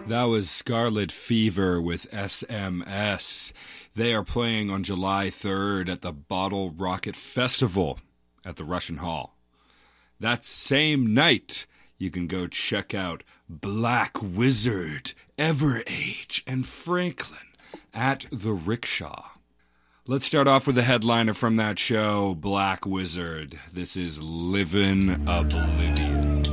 That was Scarlet Fever with SMS. They are playing on July 3rd at the Bottle Rocket Festival at the Russian Hall. That same night, you can go check out Black Wizard, Everage, and Franklin at the Rickshaw. Let's start off with the headliner from that show, Black Wizard. This is Livin' Oblivious.